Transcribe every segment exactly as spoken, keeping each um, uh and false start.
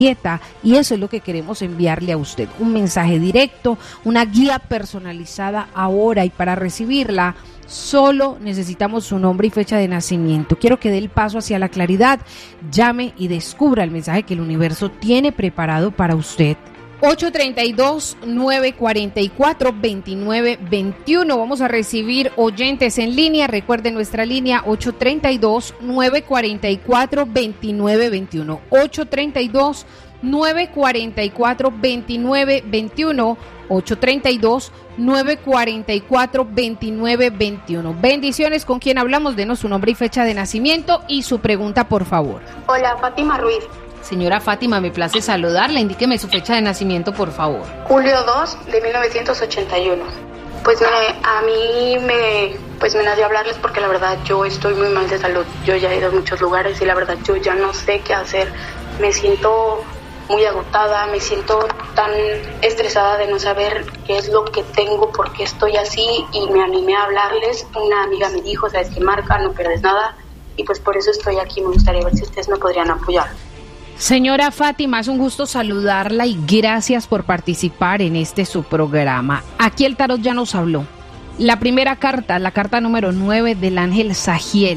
Y eso es lo que queremos enviarle a usted, un mensaje directo, una guía personalizada ahora, y para recibirla solo necesitamos su nombre y fecha de nacimiento. Quiero que dé el paso hacia la claridad, llame y descubra el mensaje que el universo tiene preparado para usted. ocho tres dos, nueve cuatro cuatro, dos nueve dos uno. Vamos a recibir oyentes en línea. Recuerden nuestra línea ocho tres dos, nueve cuatro cuatro, dos nueve dos uno. ocho tres dos, nueve cuatro cuatro, dos nueve dos uno. ocho tres dos, nueve cuatro cuatro, dos nueve dos uno. Bendiciones. ¿Con quién hablamos? Denos su nombre y fecha de nacimiento y su pregunta, por favor. Hola, Fátima Ruiz. Señora Fátima, me place saludarla. Indíqueme su fecha de nacimiento, por favor. julio dos de mil novecientos ochenta y uno. Pues me, a mí me, pues me nació hablarles porque la verdad yo estoy muy mal de salud. Yo ya he ido a muchos lugares y la verdad yo ya no sé qué hacer. Me siento muy agotada, me siento tan estresada de no saber qué es lo que tengo, por qué estoy así, y me animé a hablarles. Una amiga me dijo, sabes qué, marca, no pierdes nada, y pues por eso estoy aquí. Me gustaría ver si ustedes me podrían apoyar. Señora Fátima, es un gusto saludarla y gracias por participar en este su programa. Aquí el tarot ya nos habló. La primera carta, la carta número nueve del ángel Sajiel,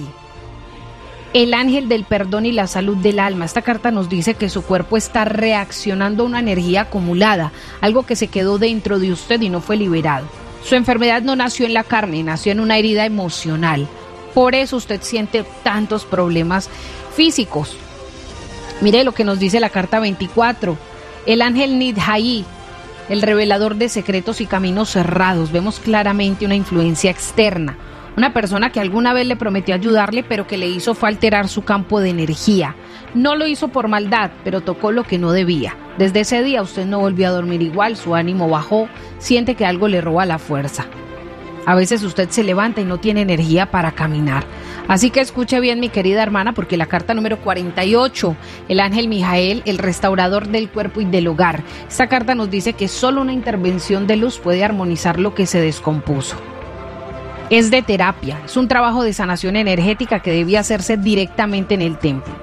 el ángel del perdón y la salud del alma. Esta carta nos dice que su cuerpo está reaccionando a una energía acumulada, algo que se quedó dentro de usted y no fue liberado. Su enfermedad no nació en la carne, nació en una herida emocional. Por eso usted siente tantos problemas físicos. Mire lo que nos dice la carta veinticuatro, el ángel Nidhaí, el revelador de secretos y caminos cerrados. Vemos claramente una influencia externa, una persona que alguna vez le prometió ayudarle, pero que le hizo fue alterar su campo de energía. No lo hizo por maldad, pero tocó lo que no debía. Desde ese día usted no volvió a dormir igual, su ánimo bajó, siente que algo le roba la fuerza. A veces usted se levanta y no tiene energía para caminar. Así que escuche bien, mi querida hermana, porque la carta número cuarenta y ocho, el ángel Mijael, el restaurador del cuerpo y del hogar. Esta carta nos dice que solo una intervención de luz puede armonizar lo que se descompuso. Es de terapia, es un trabajo de sanación energética que debía hacerse directamente en el templo.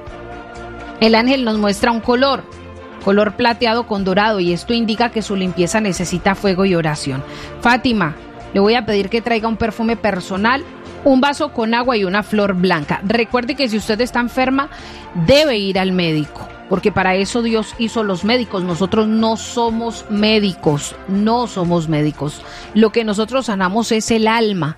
El ángel nos muestra un color, color plateado con dorado, y esto indica que su limpieza necesita fuego y oración. Fátima, le voy a pedir que traiga un perfume personal, un vaso con agua y una flor blanca. Recuerde que si usted está enferma, debe ir al médico, porque para eso Dios hizo los médicos. Nosotros no somos médicos, no somos médicos. Lo que nosotros sanamos es el alma,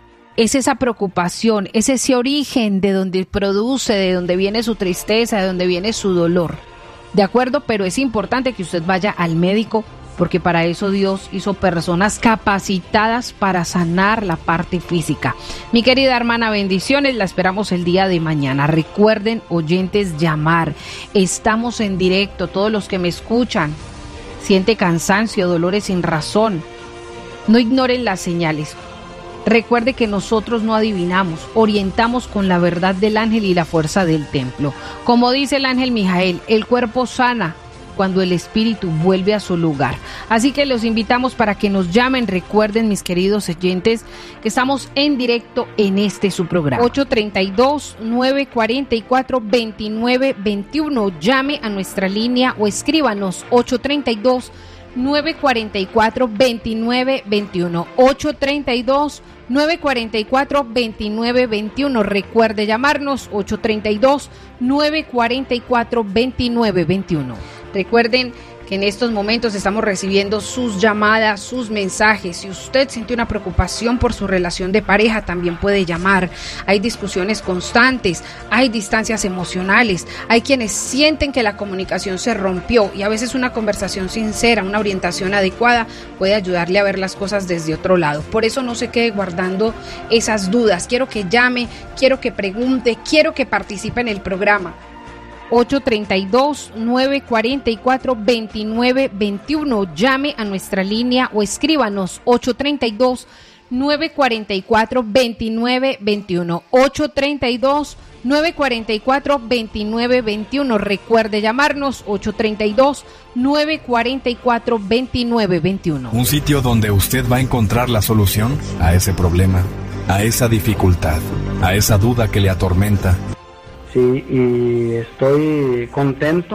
es esa preocupación, es ese origen de donde produce, de donde viene su tristeza, de donde viene su dolor. ¿De acuerdo? Pero es importante que usted vaya al médico, porque para eso Dios hizo personas capacitadas para sanar la parte física. Mi querida hermana, bendiciones, la esperamos el día de mañana. Recuerden, oyentes, llamar. Estamos en directo, todos los que me escuchan. Siente cansancio, dolores sin razón. No ignoren las señales. Recuerde que nosotros no adivinamos, orientamos con la verdad del ángel y la fuerza del templo. Como dice el ángel Mijael, el cuerpo sana cuando el espíritu vuelve a su lugar. Así que los invitamos para que nos llamen. Recuerden, mis queridos oyentes, que estamos en directo en este su programa. ocho tres dos, nueve cuatro cuatro, dos nueve dos uno. Llame a nuestra línea o escríbanos ocho tres dos, nueve cuatro cuatro, dos nueve dos uno. ocho tres dos, nueve cuatro cuatro, dos nueve dos uno. Recuerde llamarnos ocho tres dos, nueve cuatro cuatro, dos nueve dos uno. Recuerden que en estos momentos estamos recibiendo sus llamadas, sus mensajes. Si usted siente una preocupación por su relación de pareja, también puede llamar. Hay discusiones constantes, hay distancias emocionales, hay quienes sienten que la comunicación se rompió, y a veces una conversación sincera, una orientación adecuada puede ayudarle a ver las cosas desde otro lado. Por eso no se quede guardando esas dudas. Quiero que llame, quiero que pregunte, quiero que participe en el programa. ocho tres dos, nueve cuatro cuatro, dos nueve dos uno. Llame a nuestra línea o escríbanos ocho tres dos, nueve cuatro cuatro, dos nueve dos uno. ocho tres dos, nueve cuatro cuatro, dos nueve dos uno. Recuerde llamarnos ocho tres dos, nueve cuatro cuatro, dos nueve dos uno. Un sitio donde usted va a encontrar la solución a ese problema, a esa dificultad, a esa duda que le atormenta. Sí, y estoy contento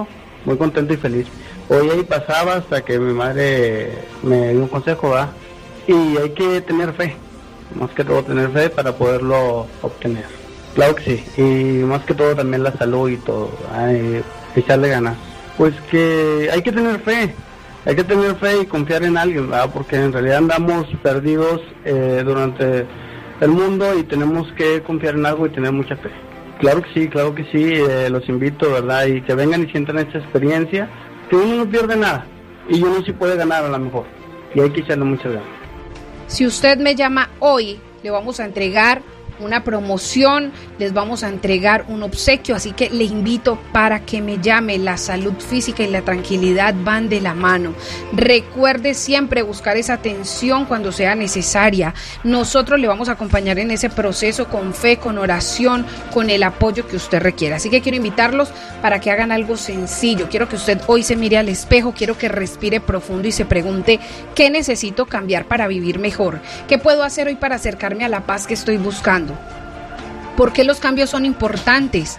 muy contento y feliz. Hoy ahí pasaba hasta que mi madre me dio un consejo, ¿verdad? Y hay que tener fe, más que todo tener fe para poderlo obtener. Claro que sí, y más que todo también la salud y todo, hay que echarle ganas. Pues que hay que tener fe, hay que tener fe y confiar en alguien, ¿verdad? Porque en realidad andamos perdidos eh, durante el mundo y tenemos que confiar en algo y tener mucha fe. Claro que sí, claro que sí, eh, los invito, ¿verdad? Y que vengan y sientan esta experiencia, que uno no pierde nada y uno sí puede ganar a lo mejor, y hay que echarle muchas ganas. Si usted me llama hoy, le vamos a entregar una promoción, les vamos a entregar un obsequio, así que le invito para que me llame. La salud física y la tranquilidad van de la mano. Recuerde siempre buscar esa atención cuando sea necesaria. Nosotros le vamos a acompañar en ese proceso con fe, con oración, con el apoyo que usted requiera. Así que quiero invitarlos para que hagan algo sencillo. Quiero que usted hoy se mire al espejo, quiero que respire profundo y se pregunte: ¿qué necesito cambiar para vivir mejor? ¿Qué puedo hacer hoy para acercarme a la paz que estoy buscando? ¿Por qué los cambios son importantes?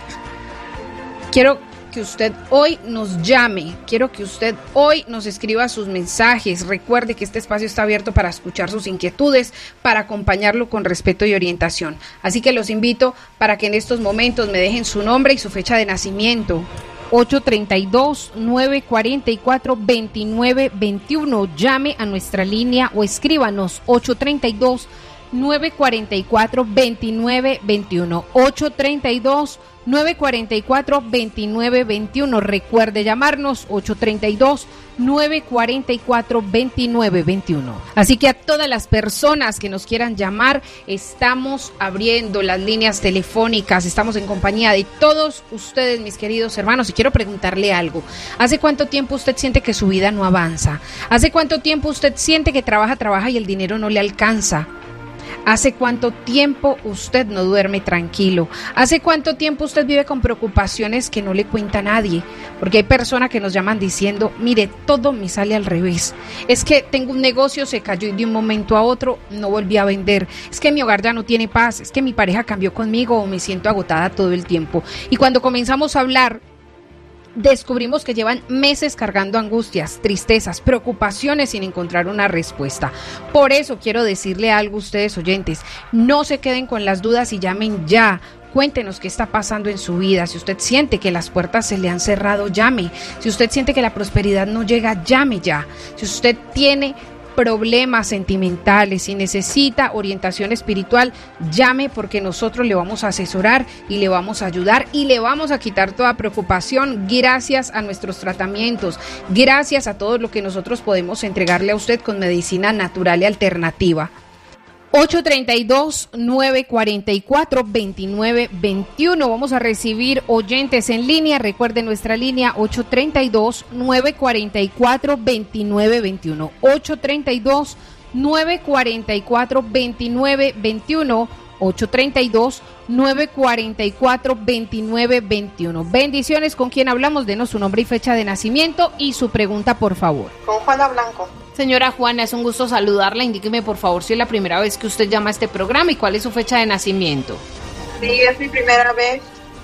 Quiero que usted hoy nos llame, quiero que usted hoy nos escriba sus mensajes. Recuerde que este espacio está abierto para escuchar sus inquietudes, para acompañarlo con respeto y orientación. Así que los invito para que en estos momentos me dejen su nombre y su fecha de nacimiento. ocho tres dos, nueve cuatro cuatro, dos nueve dos uno. Llame a nuestra línea o escríbanos ocho tres dos, nueve cuatro cuatro, dos nueve dos uno. ocho tres dos, nueve cuatro cuatro, dos nueve dos uno. Recuerde llamarnos ocho tres dos, nueve cuatro cuatro, dos nueve dos uno. Así que a todas las personas que nos quieran llamar, estamos abriendo las líneas telefónicas, estamos en compañía de todos ustedes, mis queridos hermanos, y quiero preguntarle algo. ¿Hace cuánto tiempo usted siente que su vida no avanza? ¿Hace cuánto tiempo usted siente que trabaja, trabaja y el dinero no le alcanza? ¿Hace cuánto tiempo usted no duerme tranquilo? ¿Hace cuánto tiempo usted vive con preocupaciones que no le cuenta a nadie? Porque hay personas que nos llaman diciendo: mire, todo me sale al revés. Es que tengo un negocio, se cayó y de un momento a otro no volví a vender. Es que mi hogar ya no tiene paz. Es que mi pareja cambió conmigo o me siento agotada todo el tiempo. Y cuando comenzamos a hablar, descubrimos que llevan meses cargando angustias, tristezas, preocupaciones sin encontrar una respuesta. Por eso quiero decirle algo a ustedes oyentes: no se queden con las dudas y llamen ya. Cuéntenos qué está pasando en su vida. Si usted siente que las puertas se le han cerrado, llame. Si usted siente que la prosperidad no llega, llame ya. Si usted tiene problemas sentimentales y necesita orientación espiritual, llame, porque nosotros le vamos a asesorar y le vamos a ayudar y le vamos a quitar toda preocupación gracias a nuestros tratamientos, gracias a todo lo que nosotros podemos entregarle a usted con medicina natural y alternativa. ocho tres dos, nueve cuatro cuatro, dos nueve dos uno. Vamos a recibir oyentes en línea. Recuerden nuestra línea ocho tres dos, nueve cuatro cuatro, dos nueve dos uno. ocho tres dos, nueve cuatro cuatro, dos nueve dos uno. ocho tres dos, nueve cuatro cuatro, dos nueve dos uno. Bendiciones. ¿Con quién hablamos? Denos su nombre y fecha de nacimiento y su pregunta, por favor. Con Juana Blanco. Señora Juana, es un gusto saludarla. Indíqueme, por favor, si es la primera vez que usted llama a este programa y cuál es su fecha de nacimiento. Sí, es mi primera vez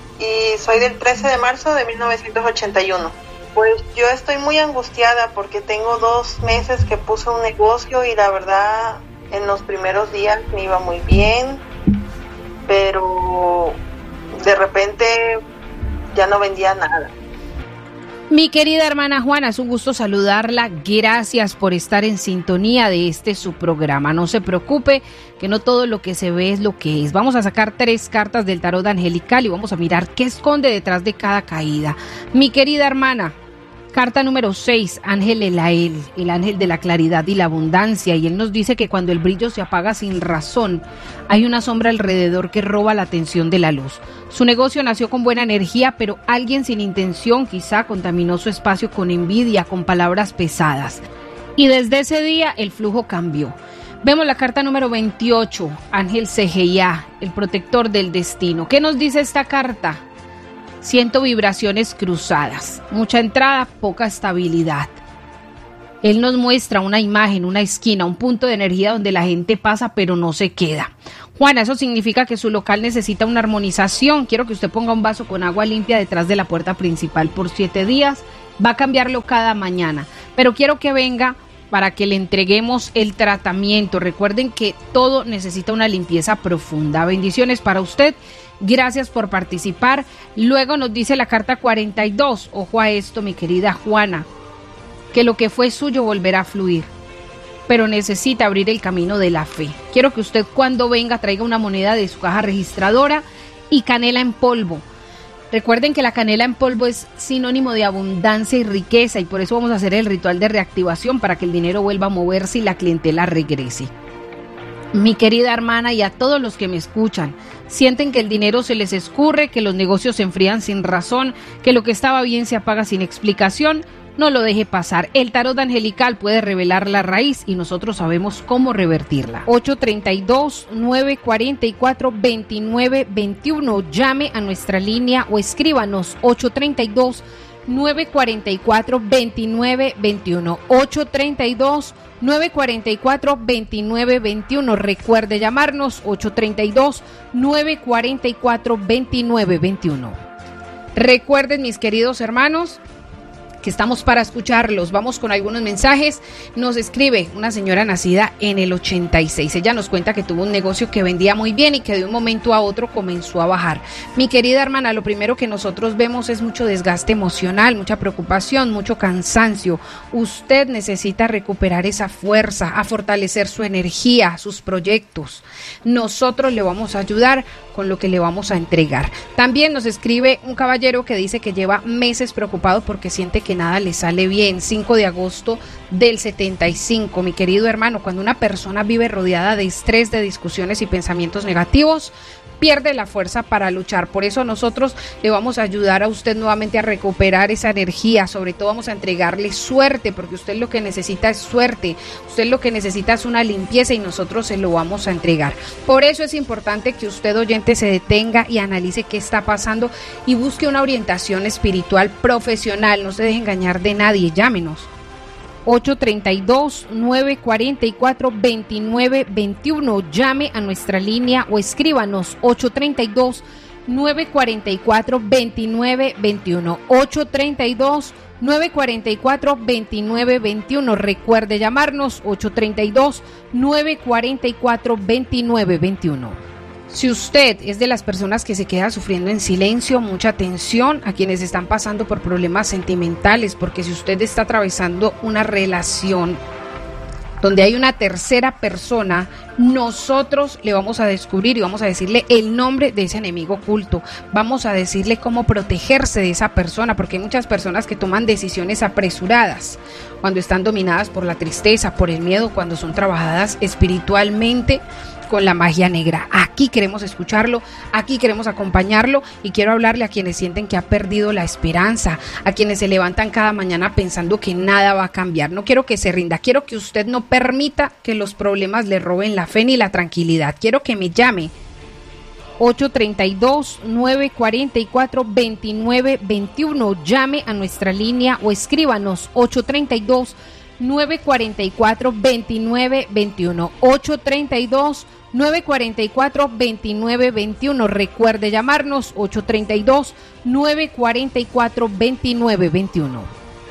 y soy del trece de marzo de mil novecientos ochenta y uno. Pues yo estoy muy angustiada porque tengo dos meses que puse un negocio y la verdad en los primeros días me iba muy bien, pero de repente ya no vendía nada. Mi querida hermana Juana, es un gusto saludarla. Gracias por estar en sintonía de este su programa. No se preocupe, que no todo lo que se ve es lo que es. Vamos a sacar tres cartas del tarot angelical y vamos a mirar qué esconde detrás de cada caída. Mi querida hermana, carta número seis, Ángel Elael, el ángel de la claridad y la abundancia, y él nos dice que cuando el brillo se apaga sin razón, hay una sombra alrededor que roba la atención de la luz. Su negocio nació con buena energía, pero alguien sin intención quizá contaminó su espacio con envidia, con palabras pesadas. Y desde ese día el flujo cambió. Vemos la carta número veintiocho, Ángel C G I A, el protector del destino. ¿Qué nos dice esta carta? Siento vibraciones cruzadas, mucha entrada, poca estabilidad. Él nos muestra una imagen, una esquina, un punto de energía donde la gente pasa pero no se queda. Juana, eso significa que su local necesita una armonización. Quiero que usted ponga un vaso con agua limpia detrás de la puerta principal por siete días va a cambiarlo cada mañana, pero quiero que venga para que le entreguemos el tratamiento. Recuerden que todo necesita una limpieza profunda. Bendiciones para usted. Gracias por participar. Luego nos dice la carta cuarenta y dos. Ojo a esto, mi querida Juana, que lo que fue suyo volverá a fluir, pero necesita abrir el camino de la fe. Quiero que usted cuando venga traiga una moneda de su caja registradora y canela en polvo. Recuerden que la canela en polvo es sinónimo de abundancia y riqueza, y por eso vamos a hacer el ritual de reactivación para que el dinero vuelva a moverse y la clientela regrese. Mi querida hermana, y a todos los que me escuchan, sienten que el dinero se les escurre, que los negocios se enfrían sin razón, que lo que estaba bien se apaga sin explicación. No lo deje pasar. El tarot angelical puede revelar la raíz y nosotros sabemos cómo revertirla. ocho treinta y dos, nueve cuarenta y cuatro, veintinueve veintiuno. Llame a nuestra línea o escríbanos ocho treinta y dos, nueve cuarenta y cuatro, veintinueve veintiuno. ocho treinta y dos, nueve cuarenta y cuatro, veintinueve veintiuno. Recuerde llamarnos ocho treinta y dos, nueve cuarenta y cuatro, veintinueve veintiuno. Recuerden, mis queridos hermanos, que estamos para escucharlos. Vamos con algunos mensajes. Nos escribe una señora nacida en el ochenta y seis. Ella nos cuenta que tuvo un negocio que vendía muy bien y que de un momento a otro comenzó a bajar. Mi querida hermana, lo primero que nosotros vemos es mucho desgaste emocional, mucha preocupación, mucho cansancio. Usted necesita recuperar esa fuerza, a fortalecer su energía, sus proyectos. Nosotros le vamos a ayudar con lo que le vamos a entregar. También nos escribe un caballero que dice que lleva meses preocupado porque siente que nada le sale bien. cinco de agosto del setenta y cinco. Mi querido hermano, cuando una persona vive rodeada de estrés, de discusiones y pensamientos negativos, pierde la fuerza para luchar. Por eso nosotros le vamos a ayudar a usted nuevamente a recuperar esa energía. Sobre todo vamos a entregarle suerte, porque usted lo que necesita es suerte. Usted lo que necesita es una limpieza y nosotros se lo vamos a entregar. Por eso es importante que usted, oyente, se detenga y analice qué está pasando y busque una orientación espiritual profesional. No se deje engañar de nadie. Llámenos ocho treinta y dos, nueve cuarenta y cuatro, veintinueve veintiuno. Llame a nuestra línea o escríbanos ocho treinta y dos, nueve cuarenta y cuatro, veintinueve veintiuno. ocho treinta y dos, nueve cuarenta y cuatro, veintinueve veintiuno. Recuerde llamarnos ocho treinta y dos, nueve cuarenta y cuatro, veintinueve veintiuno. Si usted es de las personas que se queda sufriendo en silencio, mucha atención a quienes están pasando por problemas sentimentales, porque si usted está atravesando una relación donde hay una tercera persona, nosotros le vamos a descubrir y vamos a decirle el nombre de ese enemigo oculto. Vamos a decirle cómo protegerse de esa persona, porque hay muchas personas que toman decisiones apresuradas cuando están dominadas por la tristeza, por el miedo, cuando son trabajadas espiritualmente con la magia negra. Aquí queremos escucharlo, aquí queremos acompañarlo y quiero hablarle a quienes sienten que ha perdido la esperanza, a quienes se levantan cada mañana pensando que nada va a cambiar. No quiero que se rinda, quiero que usted no permita que los problemas le roben la fe ni la tranquilidad. Quiero que me llame ocho treinta y dos, nueve cuarenta y cuatro, veintinueve veintiuno. Llame a nuestra línea o escríbanos ocho treinta y dos, nueve cuarenta y cuatro, veintinueve veintiuno. ocho treinta y dos, nueve cuarenta y cuatro, veintinueve veintiuno. Recuerde llamarnos ocho treinta y dos, nueve cuarenta y cuatro, veintinueve veintiuno.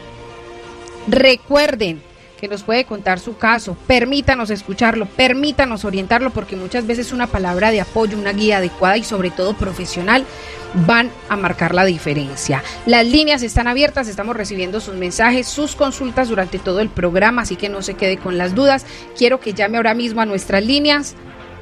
Recuerden que nos puede contar su caso, permítanos escucharlo, permítanos orientarlo, porque muchas veces una palabra de apoyo, una guía adecuada y sobre todo profesional van a marcar la diferencia. Las líneas están abiertas, estamos recibiendo sus mensajes, sus consultas durante todo el programa, así que no se quede con las dudas. Quiero que llame ahora mismo a nuestras líneas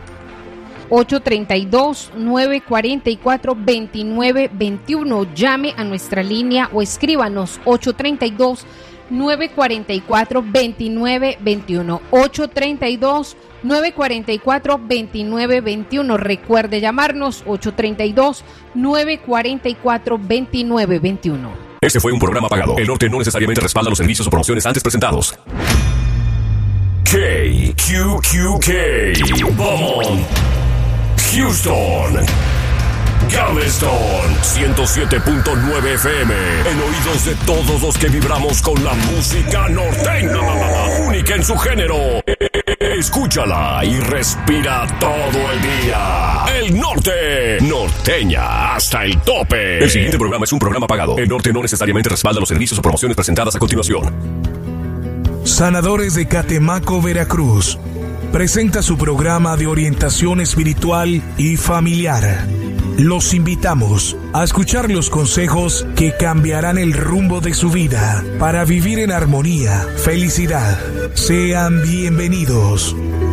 ocho treinta y dos, nueve cuarenta y cuatro, veintinueve veintiuno. Llame a nuestra línea o escríbanos ocho treinta y dos, nueve cuarenta y cuatro, veintinueve veintiuno. ocho treinta y dos, nueve cuarenta y cuatro, veintinueve veintiuno. Recuerde llamarnos ocho treinta y dos, nueve cuarenta y cuatro, veintinueve veintiuno. Este fue un programa pagado. El norte no necesariamente respalda los servicios o promociones antes presentados. K Q Q K Bomb Houston, Galveston, ciento siete punto nueve F M, en oídos de todos los que vibramos con la música norteña, única en su género. Escúchala y respira todo el día. El norte, norteña hasta el tope. El siguiente programa es un programa pagado. El norte no necesariamente respalda los servicios o promociones presentadas a continuación. Sanadores de Catemaco, Veracruz, presenta su programa de orientación espiritual y familiar. Los invitamos a escuchar los consejos que cambiarán el rumbo de su vida para vivir en armonía, felicidad. Sean bienvenidos.